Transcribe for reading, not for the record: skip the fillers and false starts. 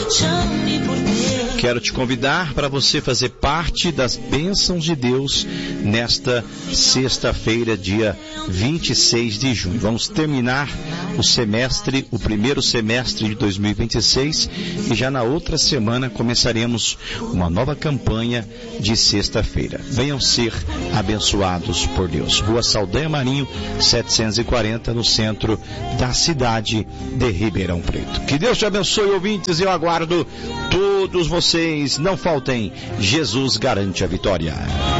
Quero te convidar para você fazer parte das bênçãos de Deus nesta sexta-feira, dia 26 de junho. Vamos terminar o primeiro semestre de 2026 e já na outra semana começaremos uma nova campanha de sexta-feira. Venham ser abençoados por Deus. Rua Saldanha Marinho, 740, no centro da cidade de Ribeirão Preto. Que Deus te abençoe, ouvintes, e eu aguardo todos vocês. Não faltem, Jesus garante a vitória.